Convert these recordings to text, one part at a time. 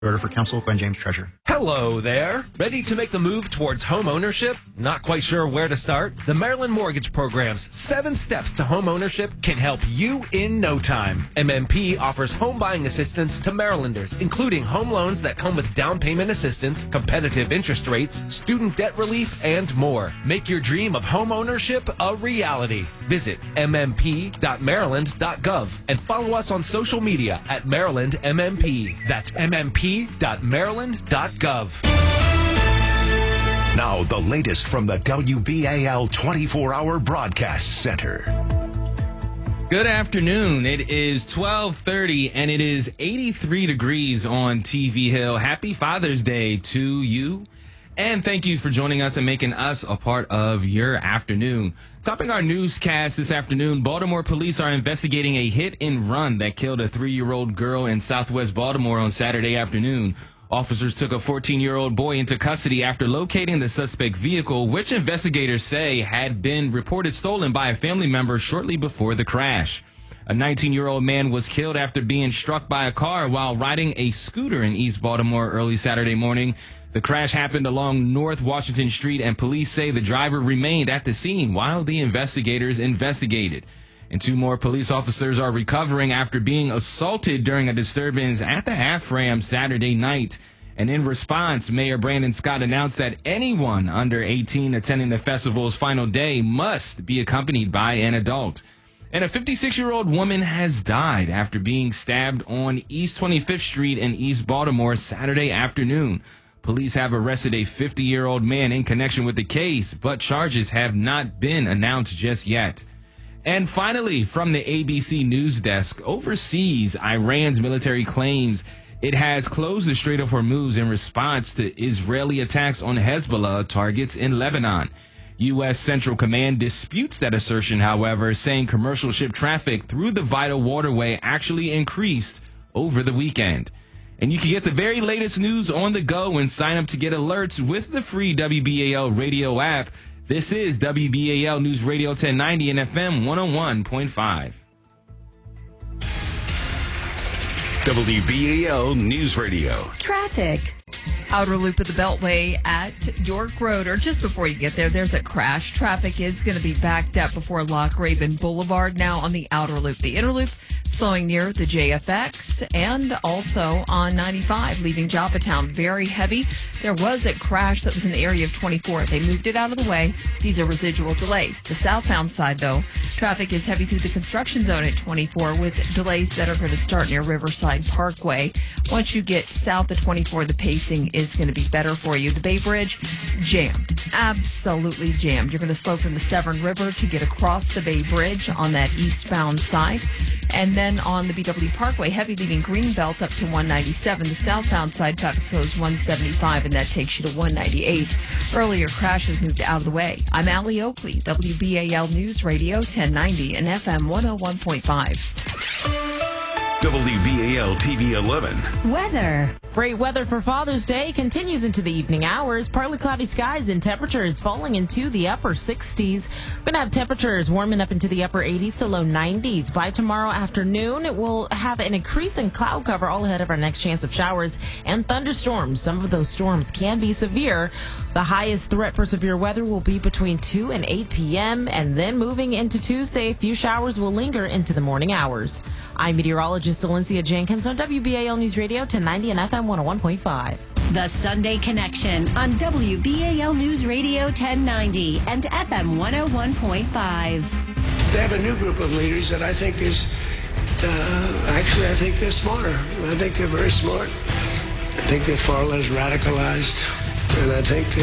Order for counsel, Gwen James, Treasurer. Hello there. Ready to make the move towards home ownership? Not quite sure where to start? The Maryland Mortgage Program's 7 Steps to Home Ownership can help you in no time. MMP offers home buying assistance to Marylanders, including home loans that come with down payment assistance, competitive interest rates, student debt relief, and more. Make your dream of home ownership a reality. Visit mmp.maryland.gov and follow us on social media at Maryland MMP. That's mmp.maryland.gov. Now, the latest from the WBAL 24-hour broadcast center. Good afternoon. It is 12:30 and it is 83 degrees on TV Hill. Happy Father's Day to you. And thank you for joining us and making us a part of your afternoon. Topping our newscast this afternoon, Baltimore police are investigating a hit and run that killed a 3-year-old girl in southwest Baltimore on Saturday afternoon. Officers took a 14-year-old boy into custody after locating the suspect vehicle, which investigators say had been reported stolen by a family member shortly before the crash. A 19-year-old man was killed after being struck by a car while riding a scooter in East Baltimore early Saturday morning. The crash happened along North Washington Street, and police say the driver remained at the scene while the investigators investigated. And 2 more police officers are recovering after being assaulted during a disturbance at the AFRAM Saturday night. And in response, Mayor Brandon Scott announced that anyone under 18 attending the festival's final day must be accompanied by an adult. And a 56-year-old woman has died after being stabbed on East 25th Street in East Baltimore Saturday afternoon. Police have arrested a 50-year-old man in connection with the case, but charges have not been announced just yet. And finally, from the ABC News Desk, overseas, Iran's military claims it has closed the Strait of Hormuz in response to Israeli attacks on Hezbollah targets in Lebanon. U.S. Central Command disputes that assertion, however, saying commercial ship traffic through the vital waterway actually increased over the weekend. And you can get the very latest news on the go and sign up to get alerts with the free WBAL radio app. This is WBAL News Radio 1090 and FM 101.5. WBAL News Radio. Traffic. Outer loop of the Beltway at York Road, or just before you get there, there's a crash. Traffic is going to be backed up before Loch Raven Boulevard now on the outer loop. The inner loop slowing near the JFX and also on 95 leaving Joppatown. Very heavy. There was a crash that was in the area of 24. They moved it out of the way. These are residual delays. The southbound side, though, traffic is heavy through the construction zone at 24 with delays that are going to start near Riverside Parkway. Once you get south of 24, the pacing is going to be better for you. The Bay Bridge, jammed. Absolutely jammed. You're going to slow from the Severn River to get across the Bay Bridge on that eastbound side. And then on the BW Parkway, heavy leaving Greenbelt up to 197. The southbound side traffic slows 175, and that takes you to 198. Earlier crashes moved out of the way. I'm Allie Oakley, WBAL News Radio 1090 and FM 101.5. WBAL TV 11. Weather. Great weather for Father's Day continues into the evening hours. Partly cloudy skies and temperatures falling into the upper 60s. We're going to have temperatures warming up into the upper 80s to low 90s. By tomorrow afternoon, we'll have an increase in cloud cover all ahead of our next chance of showers and thunderstorms. Some of those storms can be severe. The highest threat for severe weather will be between 2 and 8 p.m. And then moving into Tuesday, a few showers will linger into the morning hours. I'm meteorologist Valencia Jenkins on WBAL News Radio 1090 and FM 101.5. The Sunday Connection on WBAL News Radio 1090 and FM 101.5. They have a new group of leaders that I think is, actually, I think they're smarter. I think they're very smart. I think they're far less radicalized. And I think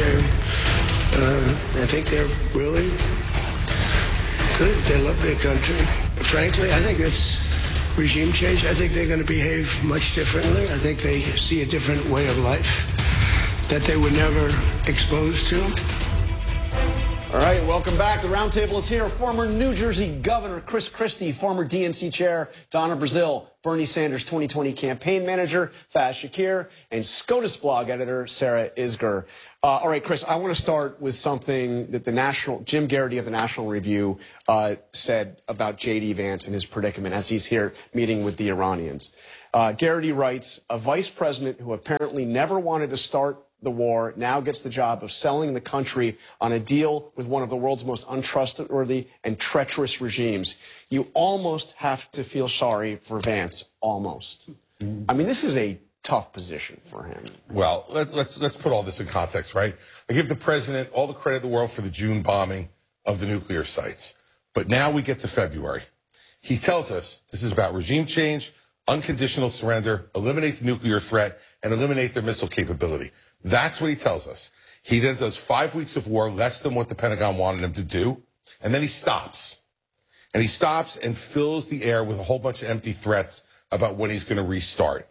they're really good. They love their country. Frankly, I think it's regime change. I think they're going to behave much differently. I think they see a different way of life that they were never exposed to. All right, welcome back. The roundtable is here. Former New Jersey Governor Chris Christie, former DNC Chair Donna Brazile, Bernie Sanders' 2020 campaign manager Faz Shakir, and SCOTUS blog editor Sarah Isgur. All right, Chris, I want to start with something that Jim Garrity of the National Review said about J.D. Vance and his predicament as he's here meeting with the Iranians. Garrity writes, a vice president who apparently never wanted to start the war now gets the job of selling the country on a deal with one of the world's most untrustworthy and treacherous regimes. You almost have to feel sorry for Vance, almost. I mean, this is a tough position for him. Well, let's put all this in context, right? I give the president all the credit in the world for the June bombing of the nuclear sites. But now we get to February. He tells us this is about regime change, unconditional surrender, eliminate the nuclear threat, and eliminate their missile capability. That's what he tells us. He then does 5 weeks of war, less than what the Pentagon wanted him to do, and then he stops. And he stops and fills the air with a whole bunch of empty threats about when he's going to restart.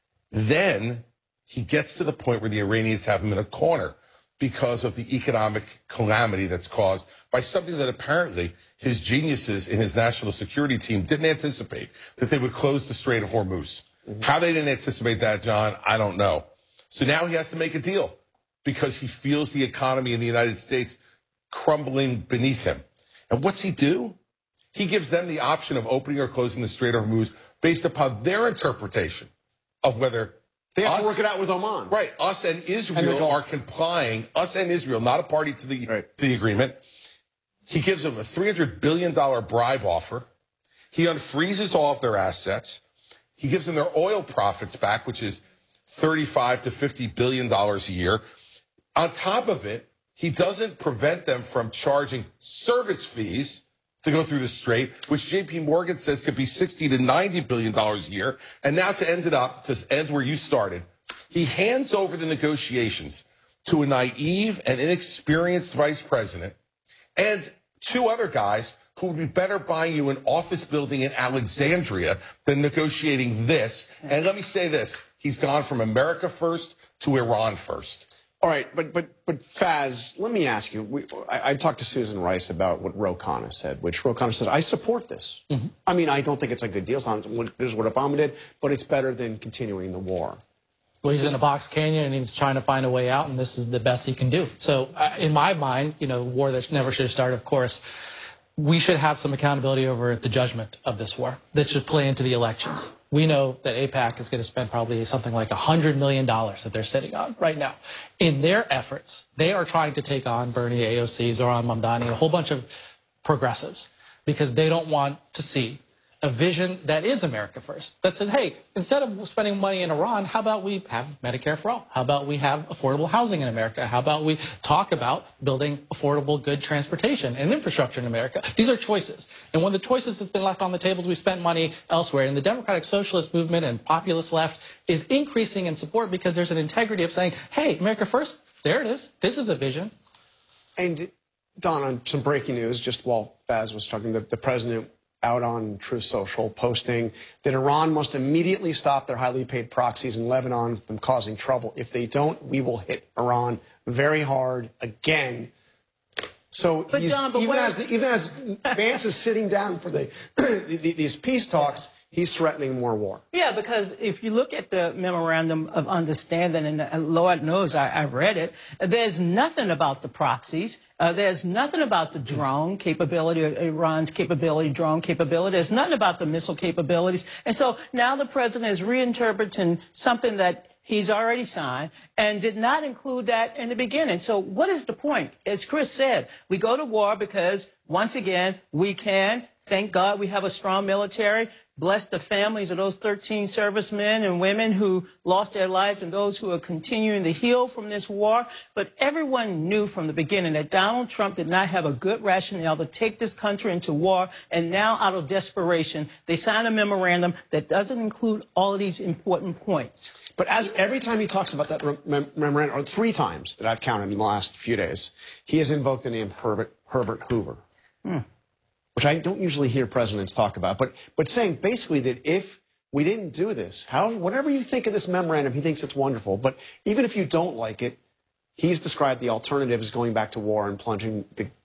Then he gets to the point where the Iranians have him in a corner because of the economic calamity that's caused by something that apparently his geniuses in his national security team didn't anticipate, that they would close the Strait of Hormuz. How they didn't anticipate that, John, I don't know. So now he has to make a deal because he feels the economy in the United States crumbling beneath him. And what's he do? He gives them the option of opening or closing the Strait of Hormuz based upon their interpretation of whether they have to work it out with Oman. Right. Us and Israel are complying. Us and Israel, not a party to the agreement. He gives them a $300 billion bribe offer. He unfreezes all of their assets. He gives them their oil profits back, which is $35 to $50 billion a year. On top of it, he doesn't prevent them from charging service fees to go through the strait, which J.P. Morgan says could be $60 to $90 billion a year. And now to end where you started, he hands over the negotiations to a naive and inexperienced vice president and two other guys who would be better buying you an office building in Alexandria than negotiating this. And let me say this. He's gone from America first to Iran first. All right, but Faz, let me ask you. I talked to Susan Rice about what Ro Khanna said, which Ro Khanna said, I support this. I mean, I don't think it's a good deal. It's not what Obama did, but it's better than continuing the war. Well, he's in a box canyon, and he's trying to find a way out, and this is the best he can do. So in my mind, war that never should have started, of course, we should have some accountability over the judgment of this war. That should play into the elections. We know that AIPAC is going to spend probably something like $100 million that they're sitting on right now. In their efforts, they are trying to take on Bernie, AOC, Zohran Mamdani, a whole bunch of progressives, because they don't want to see a vision that is America first, that says, hey, instead of spending money in Iran, how about we have Medicare for all? How about we have affordable housing in America? How about we talk about building affordable, good transportation and infrastructure in America? These are choices. And one of the choices that's been left on the table is we spent money elsewhere. And the Democratic Socialist movement and populist left is increasing in support because there's an integrity of saying, hey, America first, there it is. This is a vision. And, Don, on some breaking news, just while Faz was talking, the president out on Truth Social posting that Iran must immediately stop their highly paid proxies in Lebanon from causing trouble. If they don't, we will hit Iran very hard again. So even as Vance is sitting down for these peace talks, he's threatening more war. Yeah, because if you look at the Memorandum of Understanding, and Lord knows I read it, there's nothing about the proxies. There's nothing about the drone capability, Iran's capability, drone capability. There's nothing about the missile capabilities. And so now the president is reinterpreting something that he's already signed and did not include that in the beginning. So what is the point? As Chris said, we go to war because, once again, we can. Thank God we have a strong military. Bless the families of those 13 servicemen and women who lost their lives and those who are continuing to heal from this war. But everyone knew from the beginning that Donald Trump did not have a good rationale to take this country into war. And now, out of desperation, they signed a memorandum that doesn't include all of these important points. But every time he talks about that memorandum, or 3 times that I've counted in the last few days, he has invoked the name Herbert Hoover. Which I don't usually hear presidents talk about, but saying basically that if we didn't do this, whatever you think of this memorandum, he thinks it's wonderful. But even if you don't like it, he's described the alternative as going back to war and plunging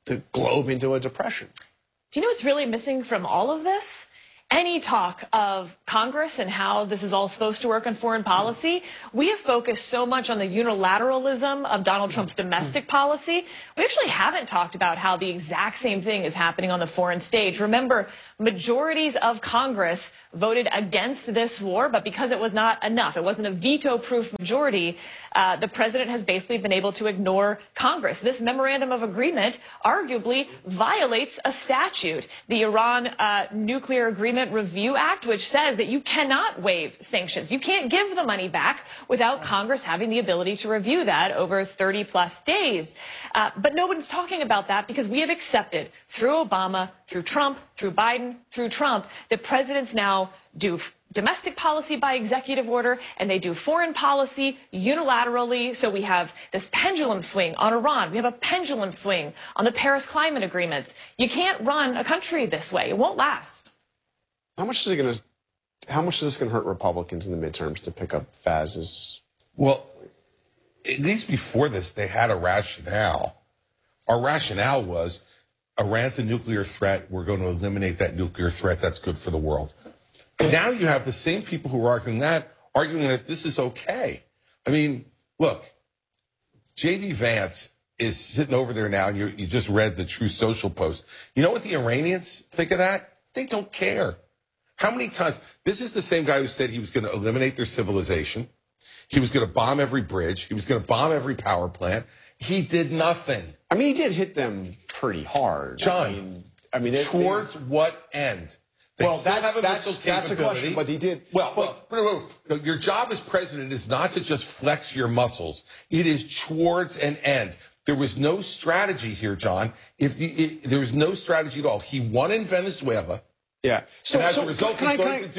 the globe into a depression. Do you know what's really missing from all of this? Any talk of Congress and how this is all supposed to work on foreign policy. We have focused so much on the unilateralism of Donald Trump's domestic policy. We actually haven't talked about how the exact same thing is happening on the foreign stage. Remember, majorities of Congress voted against this war, but because it was not enough, it wasn't a veto-proof majority, the president has basically been able to ignore Congress. This memorandum of agreement arguably violates a statute, the Iran Nuclear Agreement Review Act, which says that you cannot waive sanctions. You can't give the money back without Congress having the ability to review that over 30-plus days. But no one's talking about that because we have accepted through Obama, through Trump, through Biden, through Trump, that presidents now do domestic policy by executive order, and they do foreign policy unilaterally. So we have this pendulum swing on Iran. We have a pendulum swing on the Paris climate agreements. You can't run a country this way. It won't last. How much is this going to hurt Republicans in the midterms to pick up Faz's? Well, at least before this, they had a rationale. Our rationale was Iran's a nuclear threat. We're going to eliminate that nuclear threat. That's good for the world. Now you have the same people who are arguing that this is okay. I mean, look, J.D. Vance is sitting over there now, and you just read the True Social post. You know what the Iranians think of that? They don't care. How many times? This is the same guy who said he was going to eliminate their civilization. He was going to bomb every bridge. He was going to bomb every power plant. He did nothing. I mean, he did hit them pretty hard. John, towards what end? Well, that's a question, but he did. Well, your job as president is not to just flex your muscles. It is towards an end. There was no strategy here, John. There was no strategy at all. He won in Venezuela. Yeah. So as a result, I want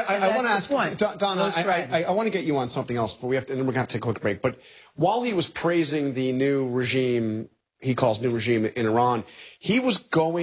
to ask, Don, I want to get you on something else, but and then we're going to have to take a quick break. But while he was praising the new regime, he calls new regime in Iran, he was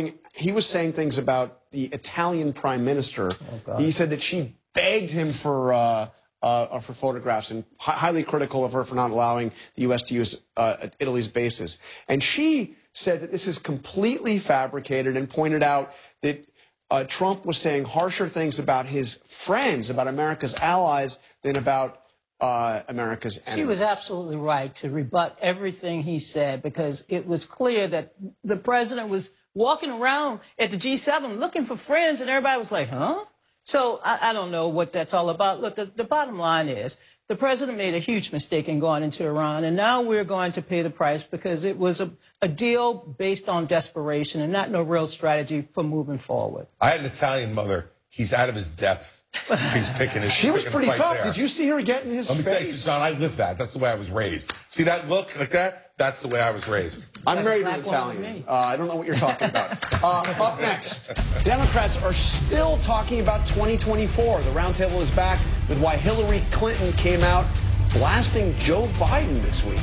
saying things about the Italian prime minister. Oh, he said that she begged him for photographs and highly critical of her for not allowing the U.S. to use Italy's bases. And she said that this is completely fabricated and pointed out that Trump was saying harsher things about his friends, about America's allies, than about America's enemies. She was absolutely right to rebut everything he said, because it was clear that the president was walking around at the G7 looking for friends, and everybody was like, huh? So I don't know what that's all about. Look, the bottom line is the president made a huge mistake in going into Iran, and now we're going to pay the price because it was a deal based on desperation and not no real strategy for moving forward. I had an Italian mother. He's out of his depth if he's picking his She was pretty tough. Did you see her get in his face? Let me tell you, John, I lived that. That's the way I was raised. See that look like that? That's the way I was raised. I'm married to an Italian. I don't know what you're talking about. Up next, Democrats are still talking about 2024. The roundtable is back with why Hillary Clinton came out blasting Joe Biden this week.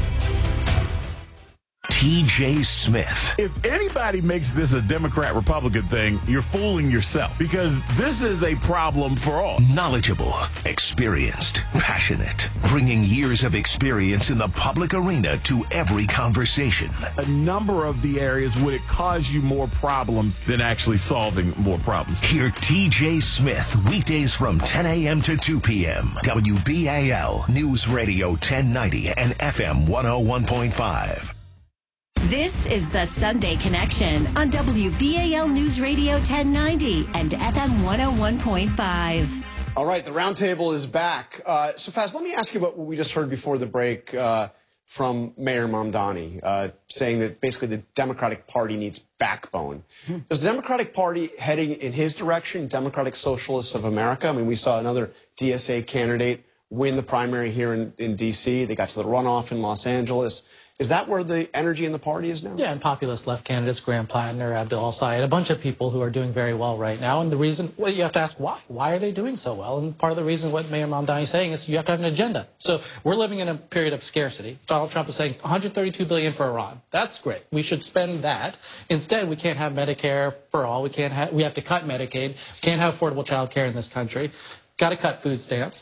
T.J. Smith. If anybody makes this a Democrat-Republican thing, you're fooling yourself, because this is a problem for all. Knowledgeable, experienced, passionate, bringing years of experience in the public arena to every conversation. A number of the areas would it cause you more problems than actually solving more problems. Hear T.J. Smith weekdays from 10 a.m. to 2 p.m. WBAL News Radio 1090 and FM 101.5. This is the Sunday Connection on WBAL News Radio 1090 and FM 101.5. All right, the roundtable is back. So, Faz, let me ask you about what we just heard before the break from Mayor Mamdani, saying that basically the Democratic Party needs backbone. Does the Democratic Party heading in his direction, Democratic Socialists of America? I mean, we saw another DSA candidate win the primary here in D.C. They got to the runoff in Los Angeles. Is that where the energy in the party is now? Yeah, and populist left candidates, Graham Plattner, Abdul al-Sayed, a bunch of people who are doing very well right now. And the reason, well, you have to ask why. Why are they doing so well? And part of the reason what Mayor Mamdani is saying is you have to have an agenda. So we're living in a period of scarcity. Donald Trump is saying $132 billion for Iran. That's great. We should spend that. Instead, we can't have Medicare for all. We have to cut Medicaid. We can't have affordable child care in this country. Got to cut food stamps.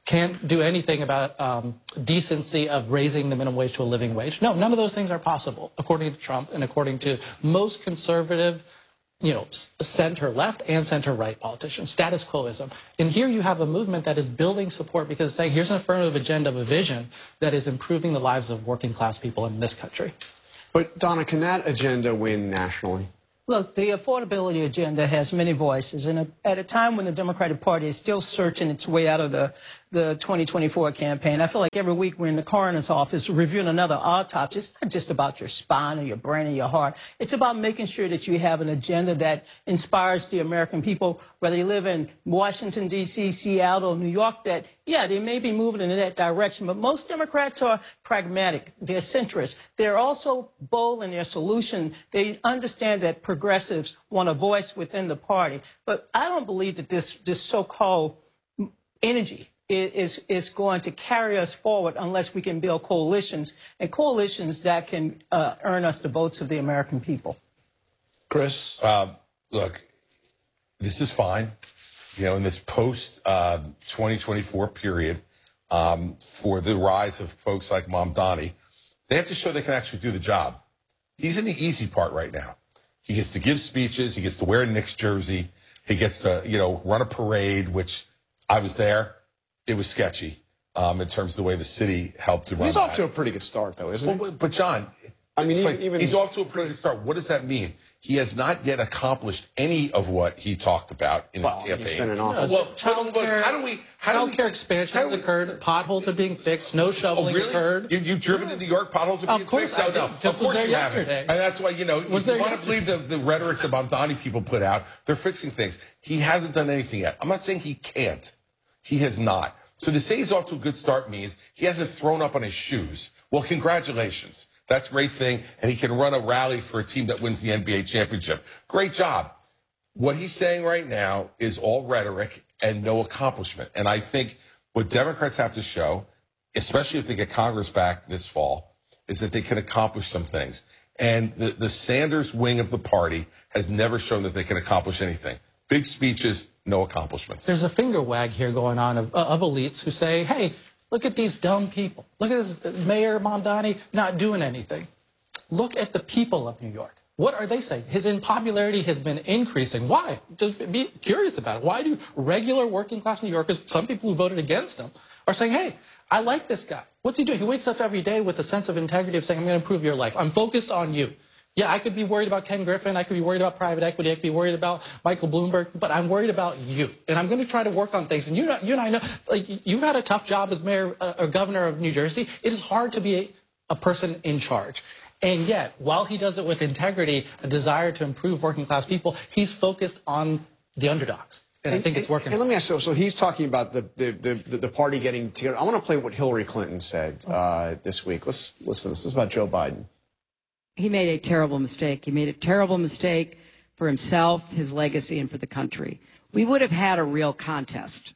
can't do anything about decency of raising the minimum wage to a living wage. No, none of those things are possible, according to Trump and according to most conservative, center-left and center-right politicians. Status quoism. And here you have a movement that is building support because it's saying, here's an affirmative agenda of a vision that is improving the lives of working-class people in this country. But, Donna, can that agenda win nationally? Look, the affordability agenda has many voices, and at a time when the Democratic Party is still searching its way out of the 2024 campaign, I feel like every week we're in the coroner's office reviewing another autopsy. It's not just about your spine or your brain or your heart. It's about making sure that you have an agenda that inspires the American people, whether you live in Washington, D.C., Seattle, New York, that, yeah, they may be moving in that direction, but most Democrats are pragmatic. They're centrist. They're also bold in their solution. They understand that progressives want a voice within the party. But I don't believe that this so-called energy is going to carry us forward unless we can build coalitions, and coalitions that can earn us the votes of the American people. Chris? Look, this is fine. In this post-2024 period, for the rise of folks like Mamdani, they have to show they can actually do the job. He's in the easy part right now. He gets to give speeches. He gets to wear a Knicks jersey. He gets to, run a parade, which I was there. It was sketchy in terms of the way the city helped to run. He's off to a pretty good start, though, isn't he? But John, I mean, he's off to a pretty good start. What does that mean? He has not yet accomplished any of what he talked about in his campaign. He's been in office. Child care expansion has occurred. Potholes are being fixed. Snow shoveling occurred. You've driven to New York. Potholes are being fixed. No, of course you haven't. And that's why if you want to believe the rhetoric the Mamdani people put out, they're fixing things. He hasn't done anything yet. I'm not saying he can't. He has not. So to say he's off to a good start means he hasn't thrown up on his shoes. Well, congratulations. That's a great thing. And he can run a rally for a team that wins the NBA championship. Great job. What he's saying right now is all rhetoric and no accomplishment. And I think what Democrats have to show, especially if they get Congress back this fall, is that they can accomplish some things. And the Sanders wing of the party has never shown that they can accomplish anything. Big speeches, no accomplishments. There's a finger wag here going on of elites who say, hey, look at these dumb people. Look at this Mayor Mamdani not doing anything. Look at the people of New York. What are they saying? His unpopularity has been increasing. Why? Just be curious about it. Why do regular working class New Yorkers, some people who voted against him, are saying, hey, I like this guy. What's he doing? He wakes up every day with a sense of integrity of saying, I'm going to improve your life. I'm focused on you. Yeah, I could be worried about Ken Griffin. I could be worried about private equity. I could be worried about Michael Bloomberg. But I'm worried about you. And I'm going to try to work on things. And you and I know, like, you've had a tough job as mayor or governor of New Jersey. It is hard to be a person in charge. And yet, while he does it with integrity, a desire to improve working class people, he's focused on the underdogs. And I think it's working. And let me ask you, so he's talking about the party getting together. I want to play what Hillary Clinton said this week. Let's listen. This is about Joe Biden. He made a terrible mistake. He made a terrible mistake for himself, his legacy, and for the country. We would have had a real contest.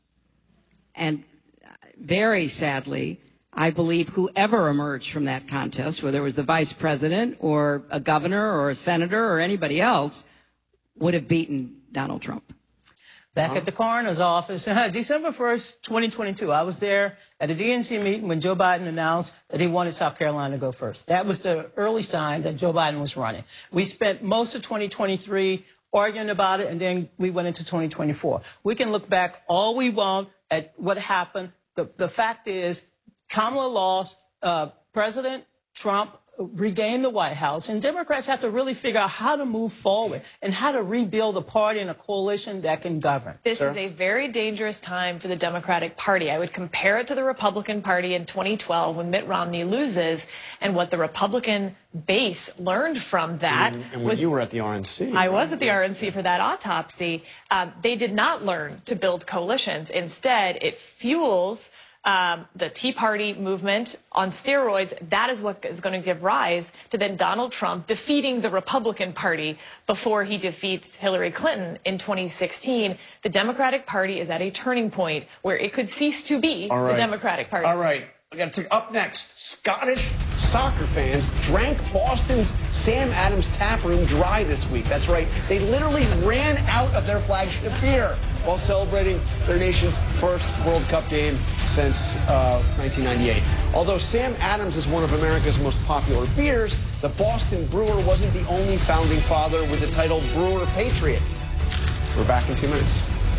And very sadly, I believe whoever emerged from that contest, whether it was the vice president or a governor or a senator or anybody else, would have beaten Donald Trump. Back at the coroner's office, December 1st, 2022, I was there at a DNC meeting when Joe Biden announced that he wanted South Carolina to go first. That was the early sign that Joe Biden was running. We spent most of 2023 arguing about it, and then we went into 2024. We can look back all we want at what happened. The fact is, Kamala lost, President Trump regain the White House, and Democrats have to really figure out how to move forward and how to rebuild a party and a coalition that can govern. This is a very dangerous time for the Democratic Party. I would compare it to the Republican Party in 2012 when Mitt Romney loses, and what the Republican base learned from that. And when you were at the RNC. I was at the RNC for that autopsy. They did not learn to build coalitions. Instead, it fuels the Tea Party movement on steroids. That is what is going to give rise to then Donald Trump defeating the Republican Party before he defeats Hillary Clinton in 2016. The Democratic Party is at a turning point where it could cease to be the Democratic Party. All right. We got to take up next. Scottish soccer fans drank Boston's Sam Adams tap room dry this week. That's right. They literally ran out of their flagship beer. while celebrating their nation's first World Cup game since 1998. Although Sam Adams is one of America's most popular beers, the Boston Brewer wasn't the only founding father with the title Brewer Patriot. We're back in 2 minutes.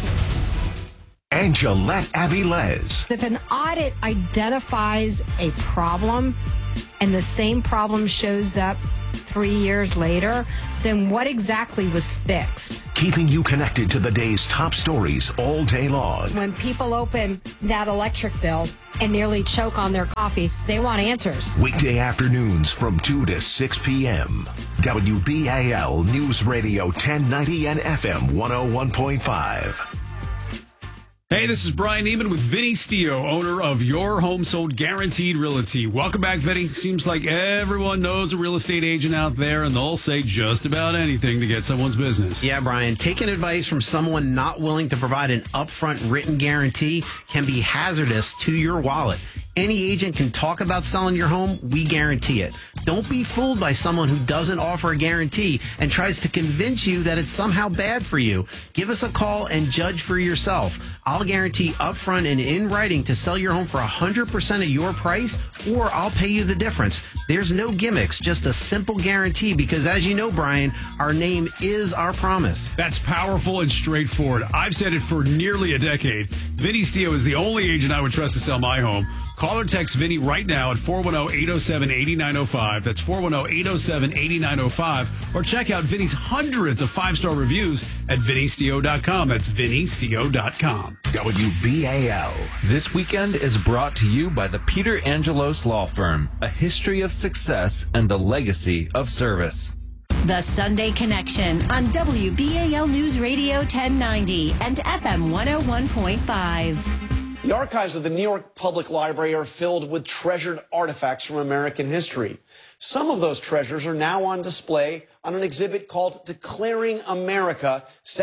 And Gillette Avilés. If an audit identifies a problem and the same problem shows up 3 years later, then what exactly was fixed? Keeping you connected to the day's top stories all day long. When people open that electric bill and nearly choke on their coffee, they want answers. Weekday afternoons from 2 to 6 p.m. WBAL News Radio 1090 and FM 101.5. Hey, this is Brian Neiman with Vinny Stio, owner of Your Home Sold Guaranteed Realty. Welcome back, Vinny. Seems like everyone knows a real estate agent out there, and they'll say just about anything to get someone's business. Yeah, Brian, taking advice from someone not willing to provide an upfront written guarantee can be hazardous to your wallet. Any agent can talk about selling your home. We guarantee it. Don't be fooled by someone who doesn't offer a guarantee and tries to convince you that it's somehow bad for you. Give us a call and judge for yourself. I'll guarantee upfront and in writing to sell your home for 100% of your price, or I'll pay you the difference. There's no gimmicks, just a simple guarantee because, as you know, Brian, our name is our promise. That's powerful and straightforward. I've said it for nearly a decade. Vinny Stio is the only agent I would trust to sell my home. Call or text Vinny right now at 410-807-8905. That's 410-807-8905. Or check out Vinny's hundreds of 5-star reviews at vinnystio.com. That's vinnystio.com. WBAL. This weekend is brought to you by the Peter Angelos Law Firm, a history of success and a legacy of service. The Sunday Connection on WBAL News Radio 1090 and FM 101.5. The archives of the New York Public Library are filled with treasured artifacts from American history. Some of those treasures are now on display on an exhibit called Declaring America,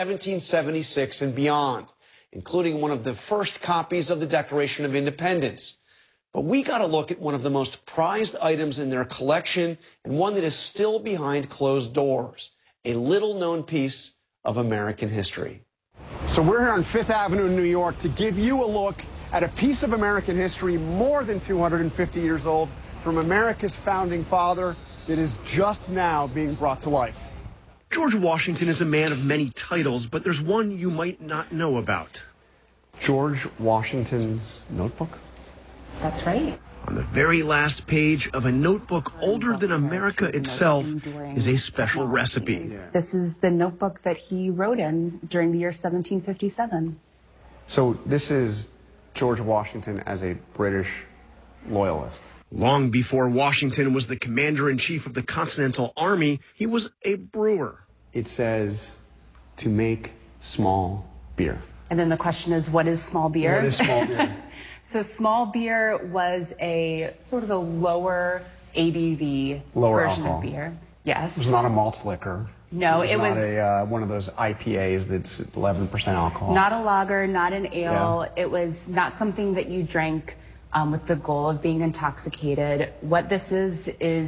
1776 and Beyond, including one of the first copies of the Declaration of Independence. But we got to look at one of the most prized items in their collection and one that is still behind closed doors, a little-known piece of American history. So we're here on Fifth Avenue in New York to give you a look at a piece of American history more than 250 years old from America's founding father that is just now being brought to life. George Washington is a man of many titles, but there's one you might not know about. George Washington's notebook? That's right. On the very last page of a notebook older than America itself is a special recipe. This is the notebook that he wrote in during the year 1757. So this is George Washington as a British loyalist. Long before Washington was the commander-in-chief of the Continental Army, he was a brewer. It says to make small beer. And then the question is, what is small beer? What is small beer? So small beer was a sort of a lower ABV version alcohol. of beer. Yes. It was not a malt liquor. No, it was not one of those IPAs that's 11% alcohol. Not a lager, not an ale. Yeah. It was not something that you drank with the goal of being intoxicated. What this is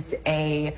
a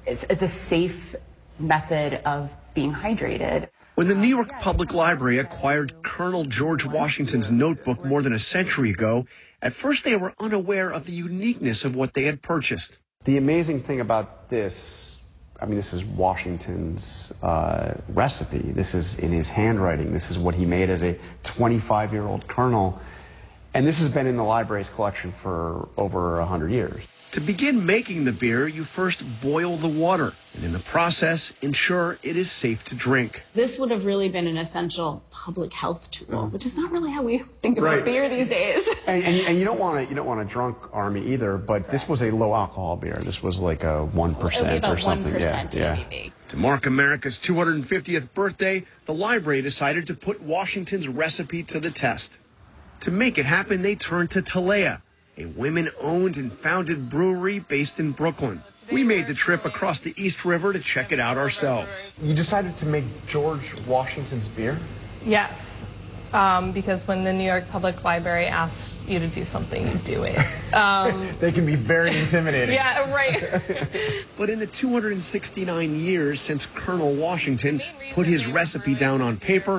safe method of being hydrated. When the New York Public Library acquired Colonel George Washington's notebook more than a century ago, at first they were unaware of the uniqueness of what they had purchased. The amazing thing about this, I mean, this is Washington's recipe. This is in his handwriting. This is what he made as a 25-year-old colonel. And this has been in the library's collection for over 100 years. To begin making the beer, you first boil the water, and in the process, ensure it is safe to drink. This would have really been an essential public health tool, which is not really how we think about beer these days. And you don't want a drunk army either, but this was a low alcohol beer. This was like a 1% or something. 1% ABV. To mark America's 250th birthday, the library decided to put Washington's recipe to the test. To make it happen, they turned to Talea, a women-owned and founded brewery based in Brooklyn. We made the trip across the East River to check it out ourselves. You decided to make George Washington's beer? Yes, because when the New York Public Library asks you to do something, you do it. They can be very intimidating. Yeah, right. But in the 269 years since Colonel Washington put his recipe down on paper,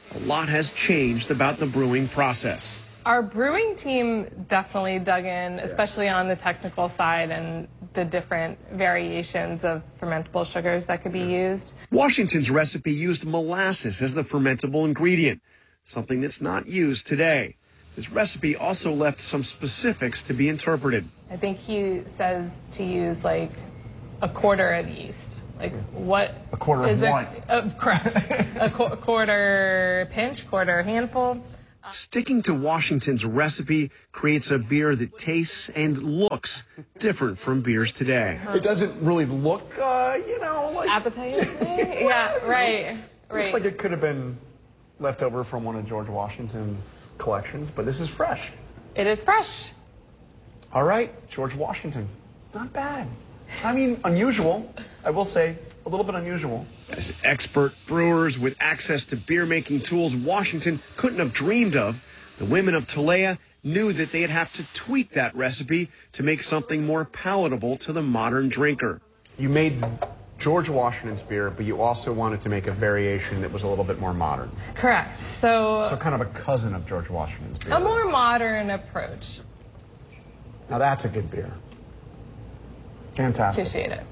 a lot has changed about the brewing process. Our brewing team definitely dug in, especially on the technical side and the different variations of fermentable sugars that could be used. Washington's recipe used molasses as the fermentable ingredient, something that's not used today. His recipe also left some specifics to be interpreted. I think he says to use like a quarter of yeast. Like what? A quarter is of it? what? Correct. A quarter pinch, quarter handful. Sticking to Washington's recipe creates a beer that tastes and looks different from beers today. It doesn't really look, like appetizing. Yeah, right. Looks like it could have been left over from one of George Washington's collections, but this is fresh. It is fresh. All right, George Washington. Not bad. I mean, unusual. I will say, a little bit unusual. As expert brewers with access to beer-making tools Washington couldn't have dreamed of, the women of Tulea knew that they'd have to tweak that recipe to make something more palatable to the modern drinker. You made George Washington's beer, but you also wanted to make a variation that was a little bit more modern. Correct. So kind of a cousin of George Washington's beer. A more modern approach. Now that's a good beer. Fantastic. Appreciate it.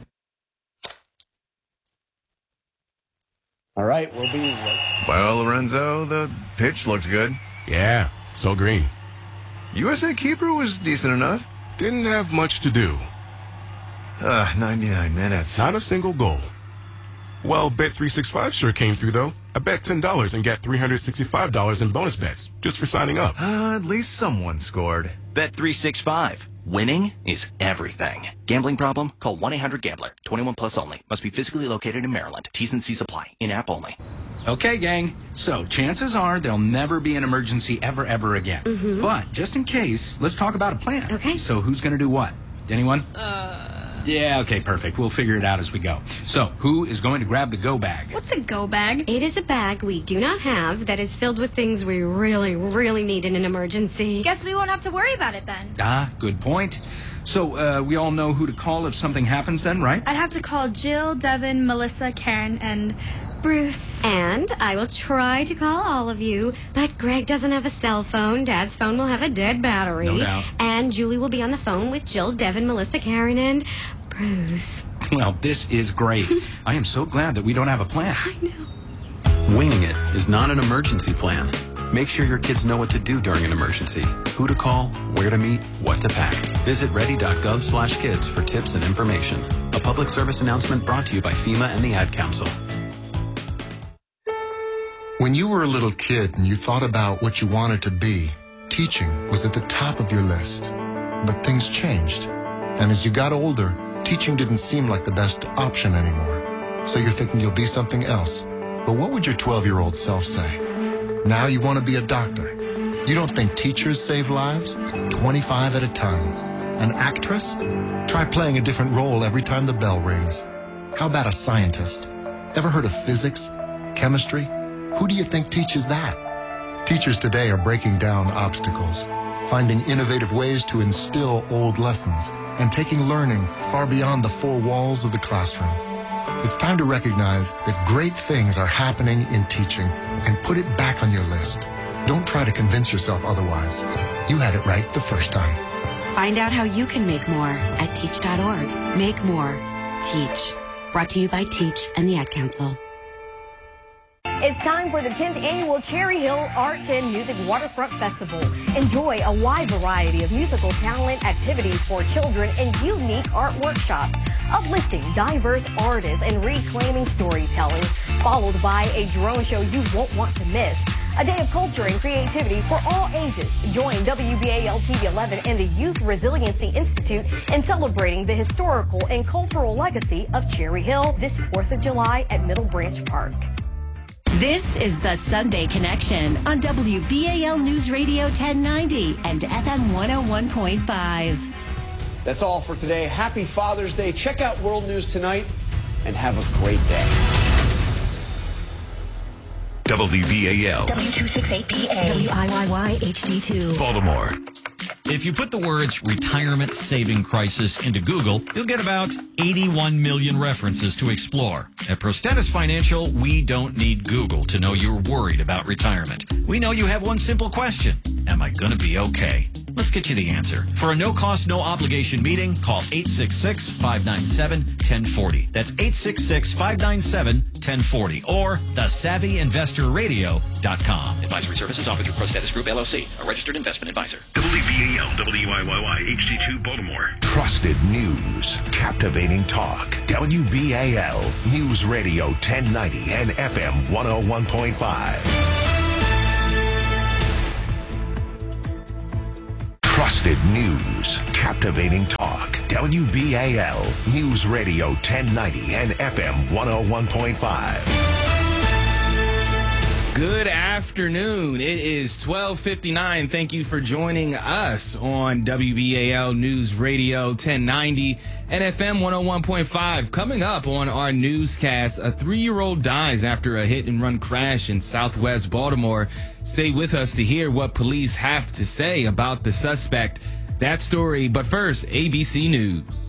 All right, we'll be right. Well, Lorenzo, the pitch looked good. Yeah, so green. USA Keeper was decent enough. Didn't have much to do. 99 minutes. Not a single goal. Well, Bet365 sure came through, though. I bet $10 and got $365 in bonus bets just for signing up. At least someone scored. Bet365. Winning is everything. Gambling problem? Call 1-800-GAMBLER. 21 plus only. Must be physically located in Maryland. T's and C's apply. In-app only. Okay, gang. So chances are there'll never be an emergency ever again. Mm-hmm. But just in case, let's talk about a plan. Okay. So who's going to do what? Anyone? Yeah, okay, perfect. We'll figure it out as we go. So, who is going to grab the go bag? What's a go bag? It is a bag we do not have that is filled with things we really need in an emergency. Guess we won't have to worry about it then. Ah, good point. So, we all know who to call if something happens then, right? I'd have to call Jill, Devin, Melissa, Karen, and Bruce. And I will try to call all of you, but Greg doesn't have a cell phone. Dad's phone will have a dead battery. No doubt. And Julie will be on the phone with Jill, Devin, Melissa, Karen, and Bruce. Well, this is great. I am so glad that we don't have a plan. I know. Winging it is not an emergency plan. Make sure your kids know what to do during an emergency, who to call, where to meet, what to pack. Visit ready.gov/kids for tips and information. A public service announcement brought to you by FEMA and the Ad Council. When you were a little kid and you thought about what you wanted to be, teaching was at the top of your list. But things changed. And as you got older, teaching didn't seem like the best option anymore. So you're thinking you'll be something else. But what would your 12-year-old self say? Now you want to be a doctor. You don't think teachers save lives? 25 at a time. An actress? Try playing a different role every time the bell rings. How about a scientist? Ever heard of physics? Chemistry? Who do you think teaches that? Teachers today are breaking down obstacles, finding innovative ways to instill old lessons, and taking learning far beyond the four walls of the classroom. It's time to recognize that great things are happening in teaching and put it back on your list. Don't try to convince yourself otherwise. You had it right the first time. Find out how you can make more at teach.org. Make more. Teach. Brought to you by Teach and the Ad Council. It's time for the 10th annual Cherry Hill Arts and Music Waterfront Festival. Enjoy a wide variety of musical talent, activities for children, and unique art workshops, uplifting diverse artists and reclaiming storytelling, followed by a drone show you won't want to miss. A day of culture and creativity for all ages. Join WBAL TV 11 and the Youth Resiliency Institute in celebrating the historical and cultural legacy of Cherry Hill this 4th of July at Middle Branch Park. This is the Sunday Connection on WBAL News Radio 1090 and FM 101.5. That's all for today. Happy Father's Day. Check out World News Tonight and have a great day. WBAL. W268PA. WIYY HD2. Baltimore. If you put the words retirement saving crisis into Google, you'll get about 81 million references to explore. At Prostentis Financial, we don't need Google to know you're worried about retirement. We know you have one simple question. Am I going to be okay? Let's get you the answer. For a no-cost, no-obligation meeting, call 866-597-1040. That's 866-597-1040 or thesavvyinvestorradio.com. Advisory services offered through Prostentis Group, LLC, a registered investment advisor. WBAL, WYYY, HD2 Baltimore. Trusted news, captivating talk. WBAL News Radio 1090 and FM 101.5. Trusted news, captivating talk. WBAL News Radio 1090 and FM 101.5. Good afternoon. It is 12:59. Thank you for joining us on WBAL News Radio 1090 and FM 101.5. Coming up on our newscast, a 3-year-old dies after a hit-and-run crash in southwest Baltimore. Stay with us to hear what police have to say about the suspect. That story, but first, ABC News.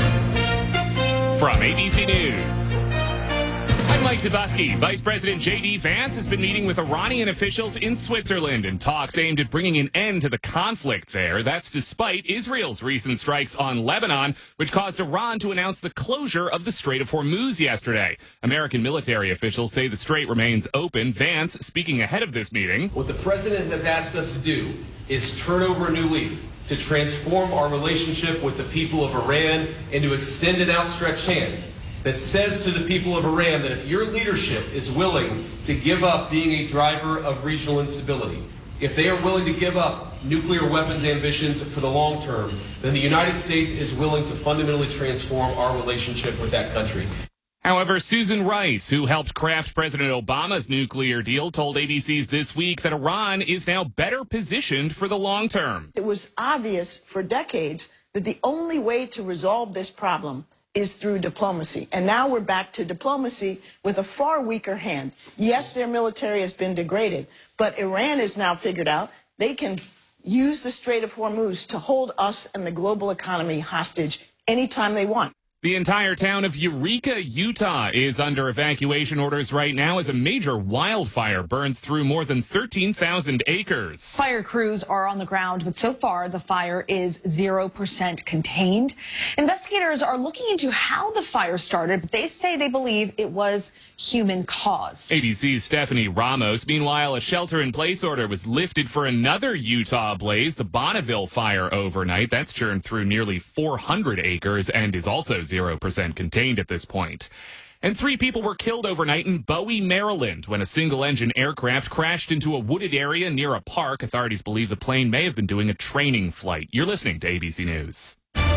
From ABC News, I'm Mike Dubusky. Vice President J.D. Vance has been meeting with Iranian officials in Switzerland in talks aimed at bringing an end to the conflict there. That's despite Israel's recent strikes on Lebanon, which caused Iran to announce the closure of the Strait of Hormuz yesterday. American military officials say the strait remains open. Vance, speaking ahead of this meeting. What the president has asked us to do is turn over a new leaf, to transform our relationship with the people of Iran and to extend an outstretched hand that says to the people of Iran that if your leadership is willing to give up being a driver of regional instability, if they are willing to give up nuclear weapons ambitions for the long term, then the United States is willing to fundamentally transform our relationship with that country. However, Susan Rice, who helped craft President Obama's nuclear deal, told ABC's This Week that Iran is now better positioned for the long term. It was obvious for decades that the only way to resolve this problem is through diplomacy. And now we're back to diplomacy with a far weaker hand. Yes, their military has been degraded, but Iran has now figured out they can use the Strait of Hormuz to hold us and the global economy hostage anytime they want. The entire town of Eureka, Utah is under evacuation orders right now as a major wildfire burns through more than 13,000 acres. Fire crews are on the ground, but so far the fire is 0% contained. Investigators are looking into how the fire started, but they say they believe it was human caused. ABC's Stephanie Ramos. Meanwhile, a shelter-in-place order was lifted for another Utah blaze, the Bonneville fire overnight. That's churned through nearly 400 acres and is also 0% contained at this point. And 3 people were killed overnight in Bowie, Maryland, when a single-engine aircraft crashed into a wooded area near a park. Authorities believe the plane may have been doing a training flight. You're listening to ABC News.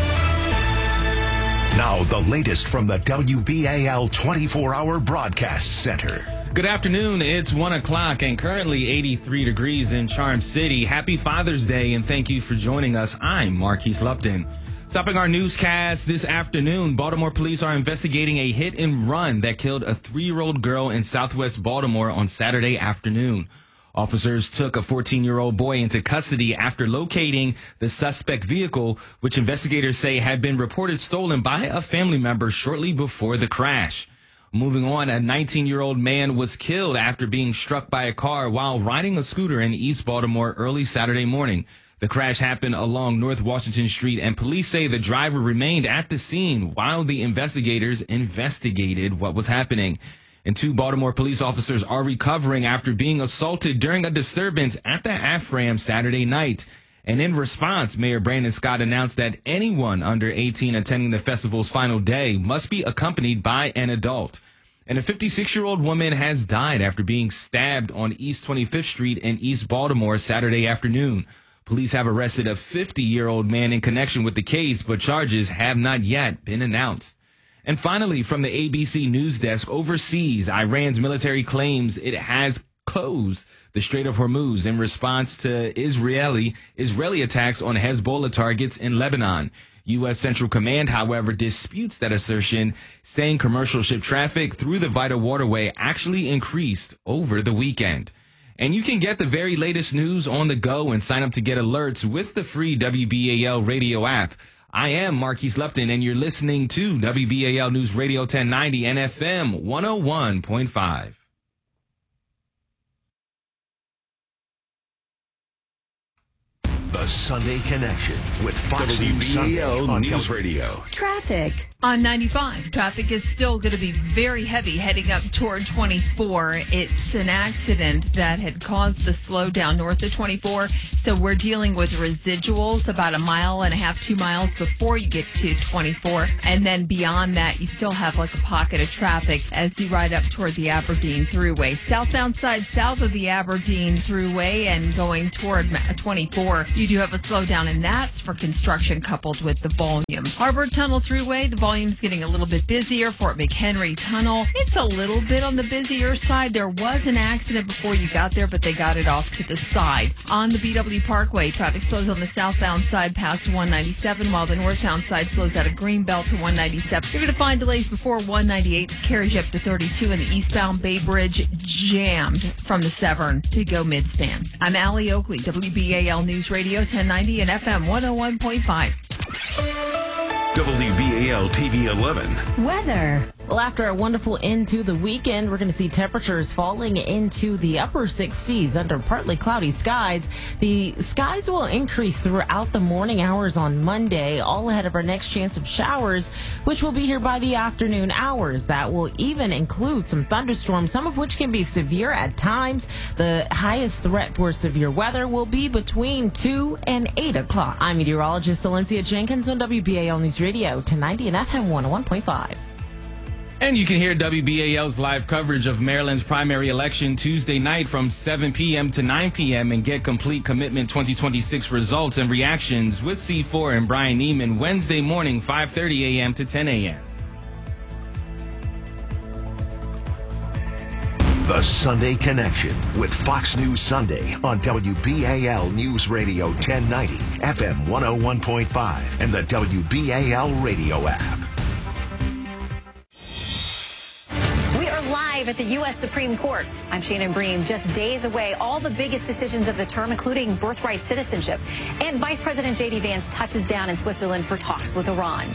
Now, the latest from the WBAL 24-hour broadcast center. Good afternoon. It's 1 o'clock and currently 83 degrees in Charm City. Happy Father's Day, and thank you for joining us. I'm Marquise Lupton. Topping our newscast this afternoon, Baltimore police are investigating a hit and run that killed a 3-year-old girl in southwest Baltimore on Saturday afternoon. Officers took a 14-year-old boy into custody after locating the suspect vehicle, which investigators say had been reported stolen by a family member shortly before the crash. Moving on, a 19-year-old man was killed after being struck by a car while riding a scooter in East Baltimore early Saturday morning. The crash happened along North Washington Street, and police say the driver remained at the scene while the investigators investigated what was happening. And 2 Baltimore police officers are recovering after being assaulted during a disturbance at the AFRAM Saturday night. And in response, Mayor Brandon Scott announced that anyone under 18 attending the festival's final day must be accompanied by an adult. And a 56-year-old woman has died after being stabbed on East 25th Street in East Baltimore Saturday afternoon. Police have arrested a 50-year-old man in connection with the case, but charges have not yet been announced. And finally, from the ABC News Desk, overseas, Iran's military claims it has closed the Strait of Hormuz in response to Israeli attacks on Hezbollah targets in Lebanon. U.S. Central Command, however, disputes that assertion, saying commercial ship traffic through the vital waterway actually increased over the weekend. And you can get the very latest news on the go and sign up to get alerts with the free WBAL radio app. I am Marquise Lupton, and you're listening to WBAL News Radio 1090 and FM 101.5. The Sunday Connection with Fox News Sunday on News Radio. Traffic. On 95, traffic is still going to be very heavy heading up toward 24. It's an accident that had caused the slowdown north of 24. So we're dealing with residuals about 1.5 miles, 2 miles before you get to 24. And then beyond that, you still have like a pocket of traffic as you ride up toward the Aberdeen Thruway. Southbound side south of the Aberdeen Thruway and going toward 24, you do have a slowdown, and that's for construction coupled with the volume. Harbor Tunnel Thruway, the volume's getting a little bit busier. Fort McHenry Tunnel, it's a little bit on the busier side. There was an accident before you got there, but they got it off to the side. On the BW Parkway, traffic slows on the southbound side past 197, while the northbound side slows out of Greenbelt to 197. You're going to find delays before 198 that carries you up to 32, and the eastbound Bay Bridge jammed from the Severn to go midspan. I'm Allie Oakley, WBAL News Radio 1090 and FM 101.5. WBAL TV 11. Weather. Well, after a wonderful end to the weekend, we're going to see temperatures falling into the upper 60s under partly cloudy skies. The skies will increase throughout the morning hours on Monday, all ahead of our next chance of showers, which will be here by the afternoon hours. That will even include some thunderstorms, some of which can be severe at times. The highest threat for severe weather will be between 2 and 8 o'clock. I'm meteorologist Alencia Jenkins on WBAL News Radio 1090 and FM 101.5. And you can hear WBAL's live coverage of Maryland's primary election Tuesday night from 7 p.m. to 9 p.m. and get complete commitment 2026 results and reactions with C4 and Brian Neiman Wednesday morning, 5:30 a.m. to 10 a.m. The Sunday Connection with Fox News Sunday on WBAL News Radio 1090, FM 101.5, and the WBAL radio app. Live at the U.S. Supreme Court. I'm Shannon Bream. Just days away, all the biggest decisions of the term, including birthright citizenship. And Vice President J.D. Vance touches down in Switzerland for talks with Iran.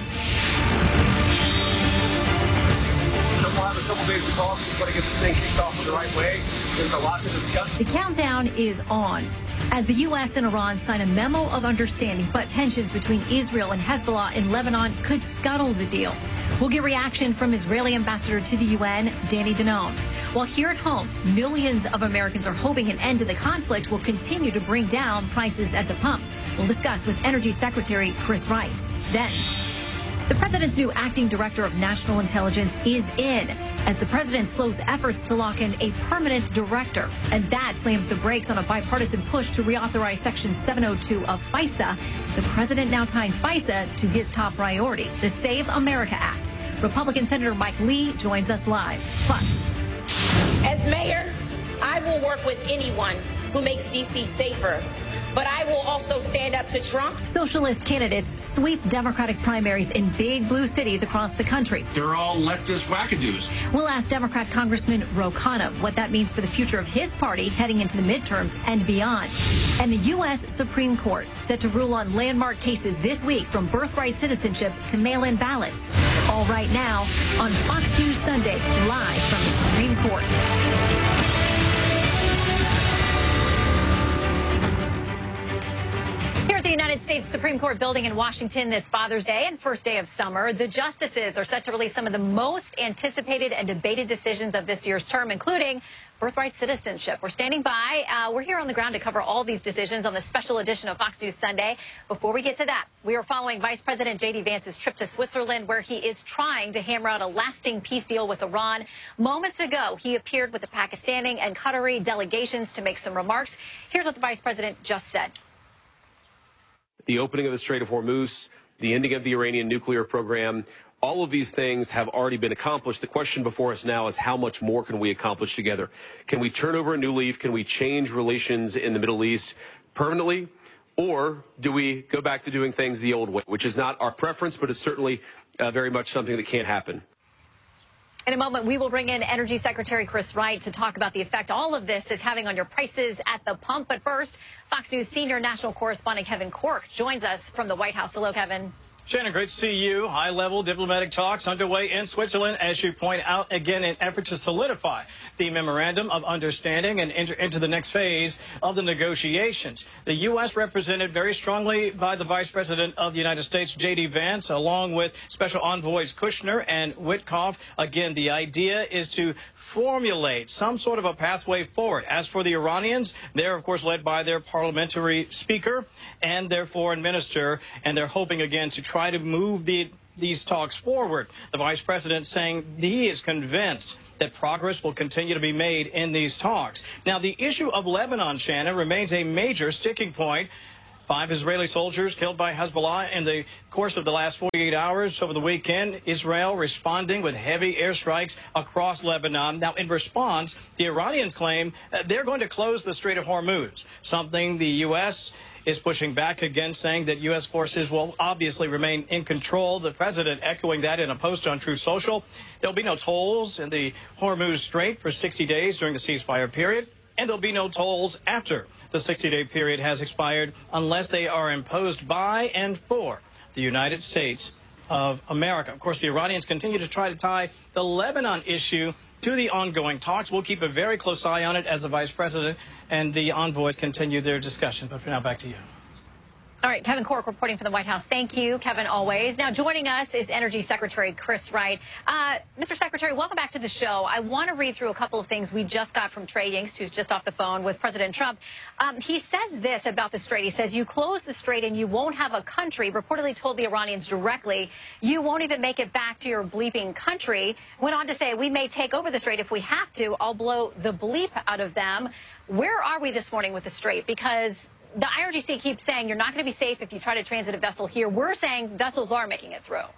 So we'll have a couple days of talks. We're going to get this thing kicked off in the right way. There's a lot to discuss. The countdown is on as the U.S. and Iran sign a memo of understanding, but tensions between Israel and Hezbollah in Lebanon could scuttle the deal. We'll get reaction from Israeli ambassador to the UN, Danny Danon. While here at home, millions of Americans are hoping an end to the conflict will continue to bring down prices at the pump. We'll discuss with Energy Secretary Chris Wright. Then, the president's new acting director of national intelligence is in as the president slows efforts to lock in a permanent director. And that slams the brakes on a bipartisan push to reauthorize Section 702 of FISA. The president now tying FISA to his top priority, the Save America Act. Republican Senator Mike Lee joins us live. Plus, as mayor, I will work with anyone who makes D.C. safer. But I will also stand up to Trump. Socialist candidates sweep Democratic primaries in big blue cities across the country. They're all leftist wackadoos. We'll ask Democrat Congressman Ro Khanna what that means for the future of his party heading into the midterms and beyond. And the U.S. Supreme Court set to rule on landmark cases this week, from birthright citizenship to mail-in ballots. All right now on Fox News Sunday, live from the Supreme Court. At the United States Supreme Court building in Washington this Father's Day and first day of summer, the justices are set to release some of the most anticipated and debated decisions of this year's term, including birthright citizenship. We're standing by. We're here on the ground to cover all these decisions on the special edition of Fox News Sunday. Before we get to that, we are following Vice President J.D. Vance's trip to Switzerland, where he is trying to hammer out a lasting peace deal with Iran. Moments ago, he appeared with the Pakistani and Qatari delegations to make some remarks. Here's what the Vice President just said. The opening of the Strait of Hormuz, the ending of the Iranian nuclear program, all of these things have already been accomplished. The question before us now is how much more can we accomplish together? Can we turn over a new leaf? Can we change relations in the Middle East permanently? Or do we go back to doing things the old way, which is not our preference, but is certainly very much something that can't happen? In a moment, we will bring in Energy Secretary Chris Wright to talk about the effect all of this is having on your prices at the pump. But first, Fox News senior national correspondent Kevin Corke joins us from the White House. Hello, Kevin. Shannon, great to see you. High-level diplomatic talks underway in Switzerland, as you point out, again, in effort to solidify the memorandum of understanding and enter into the next phase of the negotiations. The U.S. represented very strongly by the Vice President of the United States, J.D. Vance, along with Special Envoys Kushner and Witkoff. Again, the idea is to formulate some sort of a pathway forward. As for the Iranians, they're, of course, led by their parliamentary speaker and their foreign minister, and they're hoping, again, to try to move these talks forward. The vice president saying he is convinced that progress will continue to be made in these talks. Now, the issue of Lebanon, Shannon, remains a major sticking point. 5 Israeli soldiers killed by Hezbollah in the course of the last 48 hours over the weekend. Israel responding with heavy airstrikes across Lebanon. Now, in response, the Iranians claim they're going to close the Strait of Hormuz, something the U.S. is pushing back against, saying that U.S. forces will obviously remain in control. The president echoing that in a post on Truth Social. There'll be no tolls in the Hormuz Strait for 60 days during the ceasefire period. And there'll be no tolls after the 60-day period has expired unless they are imposed by and for the United States of America. Of course, the Iranians continue to try to tie the Lebanon issue to the ongoing talks. We'll keep a very close eye on it as the vice president and the envoys continue their discussion. But for now, back to you. All right, Kevin Corke reporting from the White House. Thank you, Kevin, always. Now, joining us is Energy Secretary Chris Wright. Mr. Secretary, welcome back to the show. I want to read through a couple of things we just got from Trey Yingst, who's just off the phone with President Trump. He says this about the Strait. He says, you close the Strait and you won't have a country. Reportedly told the Iranians directly, you won't even make it back to your bleeping country. Went on to say, we may take over the Strait if we have to. I'll blow the bleep out of them. Where are we this morning with the Strait? Because the IRGC keeps saying you're not going to be safe if you try to transit a vessel here. We're saying vessels are making it through.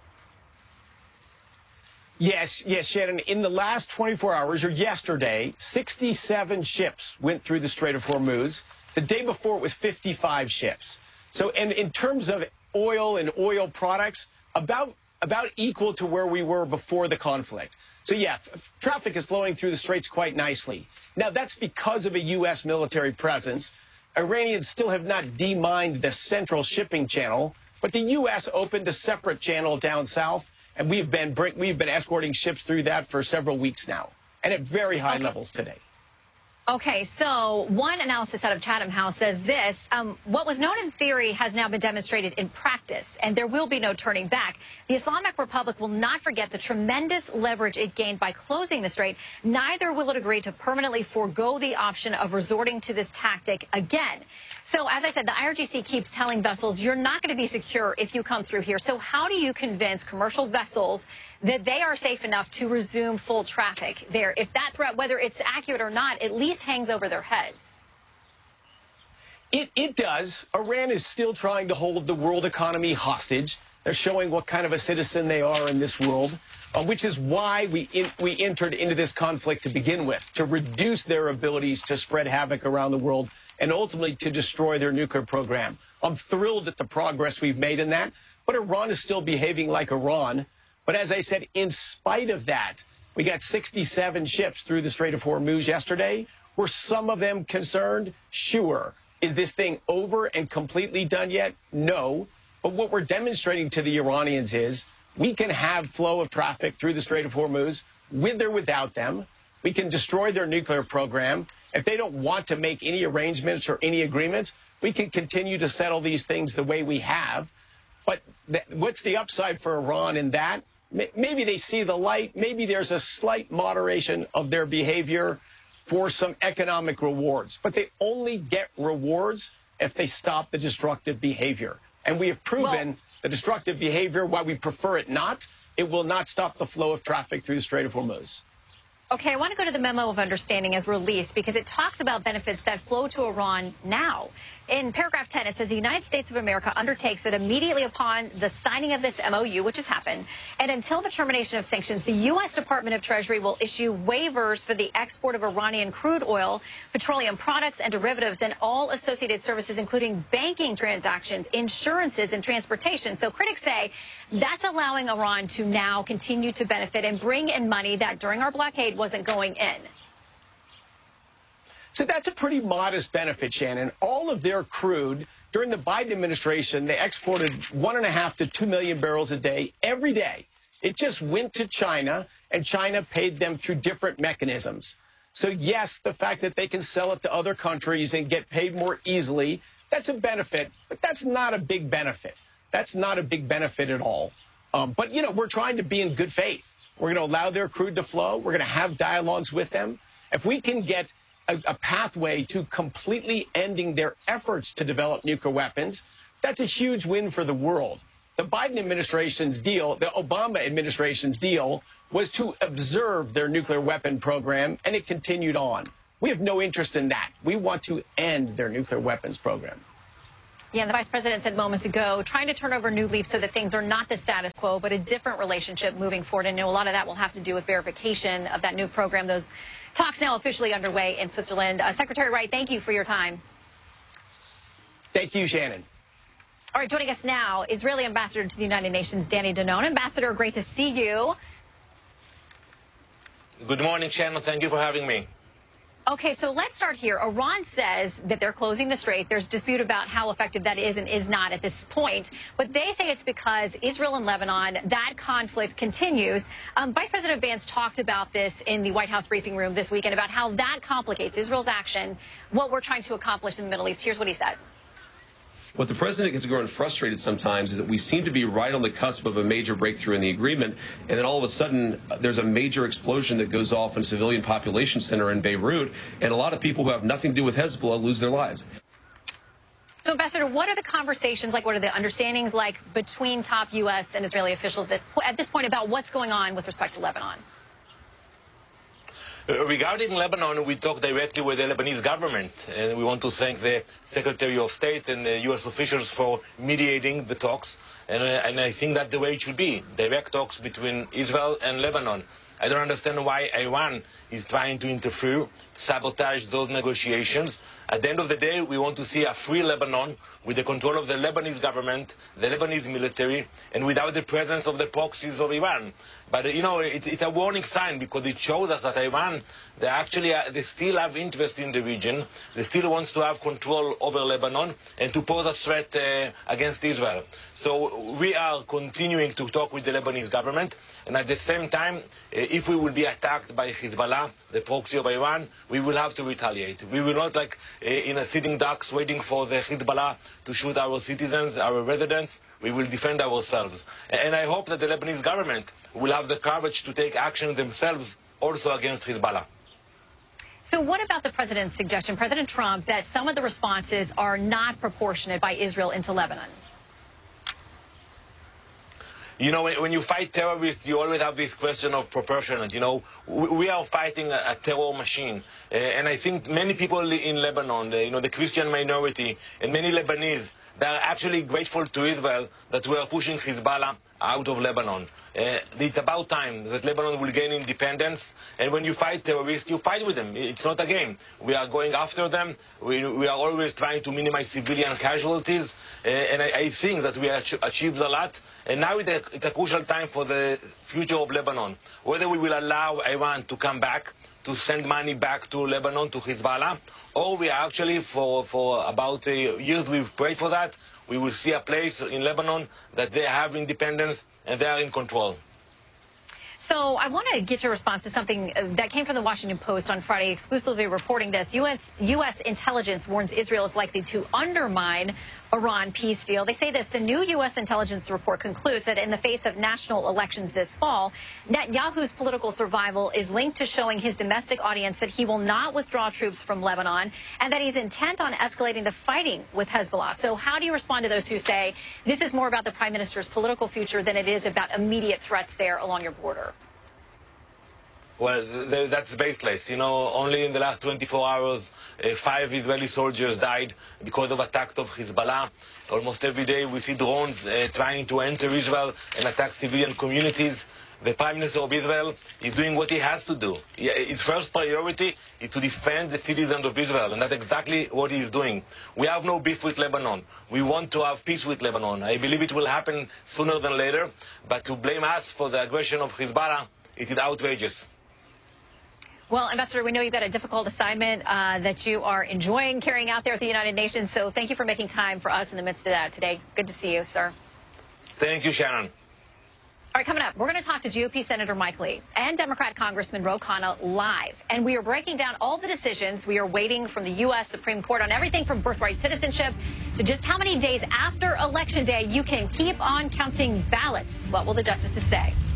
Yes, Shannon. In the last 24 hours, or yesterday, 67 ships went through the Strait of Hormuz. The day before, it was 55 ships. So, and in terms of oil and oil products, about equal to where we were before the conflict. So, yeah, traffic is flowing through the straits quite nicely. Now, that's because of a U.S. military presence. Iranians still have not demined the central shipping channel, but the U.S. opened a separate channel down south, and we've been escorting ships through that for several weeks now, and at very high levels today. Okay, so one analysis out of Chatham House says this, what was known in theory has now been demonstrated in practice, and there will be no turning back. The Islamic Republic will not forget the tremendous leverage it gained by closing the strait. Neither will it agree to permanently forego the option of resorting to this tactic again. So, as I said, the IRGC keeps telling vessels, you're not going to be secure if you come through here. So how do you convince commercial vessels that they are safe enough to resume full traffic there? If that threat, whether it's accurate or not, at least hangs over their heads. It does. Iran is still trying to hold the world economy hostage. They're showing what kind of a citizen they are in this world, which is why we entered into this conflict to begin with, to reduce their abilities to spread havoc around the world and ultimately to destroy their nuclear program. I'm thrilled at the progress we've made in that, but Iran is still behaving like Iran. But as I said, in spite of that, we got 67 ships through the Strait of Hormuz yesterday. Were some of them concerned? Sure. Is this thing over and completely done yet? No. But what we're demonstrating to the Iranians is we can have flow of traffic through the Strait of Hormuz with or without them. We can destroy their nuclear program. If they don't want to make any arrangements or any agreements, we can continue to settle these things the way we have. But what's the upside for Iran in that? Maybe they see the light. Maybe there's a slight moderation of their behavior for some economic rewards. But they only get rewards if they stop the destructive behavior. And we have proven the destructive behavior, while we prefer it not, it will not stop the flow of traffic through the Strait of Hormuz. Okay, I want to go to the memo of understanding as released because it talks about benefits that flow to Iran now. in paragraph 10, it says the United States of America undertakes that immediately upon the signing of this MOU, which has happened, and until the termination of sanctions, the U.S. Department of Treasury will issue waivers for the export of Iranian crude oil, petroleum products, and derivatives, and all associated services, including banking transactions, insurances, and transportation. So critics say that's allowing Iran to now continue to benefit and bring in money that during our blockade wasn't going in. So that's a pretty modest benefit, Shannon. All of their crude, during the Biden administration, they exported 1.5 to 2 million barrels a day, every day. It just went to China, and China paid them through different mechanisms. So, yes, the fact that they can sell it to other countries and get paid more easily, that's a benefit, but that's not a big benefit. That's not a big benefit at all. But, you know, we're trying to be in good faith. We're going to allow their crude to flow. We're going to have dialogues with them. If we can get a pathway to completely ending their efforts to develop nuclear weapons, that's a huge win for the world. The Biden administration's deal, the Obama administration's deal, was to observe their nuclear weapon program, and it continued on. We have no interest in that. We want to end their nuclear weapons program. Yeah, the vice president said moments ago, trying to turn over new leaves so that things are not the status quo, but a different relationship moving forward. And I know a lot of that will have to do with verification of that new program. Those talks now officially underway in Switzerland. Secretary Wright, thank you for your time. Thank you, Shannon. All right, joining us now, Israeli Ambassador to the United Nations, Danny Danon. Ambassador, great to see you. Good morning, Shannon. Thank you for having me. Okay, so let's start here. Iran says that they're closing the strait. There's dispute about how effective that is and is not at this point. But they say it's because Israel and Lebanon, that conflict continues. Vice President Vance talked about this in the White House briefing room this weekend about how that complicates Israel's action, what we're trying to accomplish in the Middle East. Here's what he said. What the president gets grown frustrated sometimes is that we seem to be right on the cusp of a major breakthrough in the agreement, and then all of a sudden there's a major explosion that goes off in a civilian population center in Beirut, and a lot of people who have nothing to do with Hezbollah lose their lives. So, Ambassador, what are the conversations like? What are the understandings like between top U.S. and Israeli officials at this point about what's going on with respect to Lebanon? Regarding Lebanon, we talked directly with the Lebanese government, and we want to thank the Secretary of State and the U.S. officials for mediating the talks. And I think that's the way it should be, direct talks between Israel and Lebanon. I don't understand why Iran is trying to interfere, sabotage those negotiations. At the end of the day, we want to see a free Lebanon with the control of the Lebanese government, the Lebanese military, and without the presence of the proxies of Iran. But, you know, it's a warning sign because it shows us that Iran, they still have interest in the region. They still want to have control over Lebanon and to pose a threat against Israel. So we are continuing to talk with the Lebanese government. And at the same time, if we will be attacked by Hezbollah, the proxy of Iran, we will have to retaliate. We will not, like in a sitting ducks waiting for the Hezbollah to shoot our citizens, our residents. We will defend ourselves. And I hope that the Lebanese government will have the courage to take action themselves also against Hezbollah. So what about the president's suggestion, President Trump, that some of the responses are not proportionate by Israel into Lebanon? You know, when you fight terrorists, you always have this question of proportionate. You know, we are fighting a terror machine. And I think many people in Lebanon, the Christian minority, and many Lebanese, they are actually grateful to Israel that we are pushing Hezbollah out of Lebanon. It's about time that Lebanon will gain independence. And when you fight terrorists, you fight with them. It's not a game. We are going after them. We are always trying to minimize civilian casualties. And I think that we achieved a lot. And now it's a crucial time for the future of Lebanon. Whether we will allow Iran to come back, to send money back to Lebanon, to Hezbollah, or we are actually, for about years we've prayed for that, we will see a place in Lebanon that they have independence and they are in control. So I want to get your response to something that came from the Washington Post on Friday, exclusively reporting this. U.S. intelligence warns Israel is likely to undermine Iran peace deal. They say this: the new U.S. intelligence report concludes that in the face of national elections this fall, Netanyahu's political survival is linked to showing his domestic audience that he will not withdraw troops from Lebanon and that he's intent on escalating the fighting with Hezbollah. So how do you respond to those who say this is more about the prime minister's political future than it is about immediate threats there along your border? Well, that's baseless. You know, only in the last 24 hours, 5 Israeli soldiers died because of attacks of Hezbollah. Almost every day we see drones trying to enter Israel and attack civilian communities. The Prime Minister of Israel is doing what he has to do. His first priority is to defend the citizens of Israel, and that's exactly what he is doing. We have no beef with Lebanon. We want to have peace with Lebanon. I believe it will happen sooner than later, but to blame us for the aggression of Hezbollah, it is outrageous. Well, Ambassador, we know you've got a difficult assignment that you are enjoying carrying out there at the United Nations, so thank you for making time for us in the midst of that today. Good to see you, sir. Thank you, Shannon. All right, coming up, we're going to talk to GOP Senator Mike Lee and Democrat Congressman Ro Khanna live. And we are breaking down all the decisions we are waiting from the U.S. Supreme Court on everything from birthright citizenship to just how many days after Election Day you can keep on counting ballots. What will the justices say?